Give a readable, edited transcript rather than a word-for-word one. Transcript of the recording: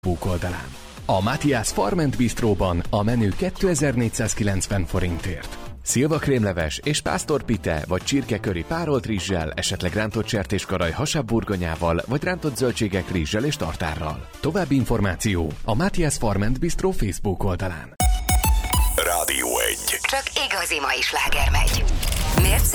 Facebook oldalán. A Matthias Farm & Bistróban a menü 2490 forintért. Szilvakrémleves és pásztorpite vagy csirkeköri párolt rizssel, esetleg rántott sertéskaraj hasább burgonyával vagy rántott zöldségek rizssel és tartárral. További információ a Matthias Farm & Bistró Facebook oldalán. Rádió 1. Csak igazi mai sláger megy. Miért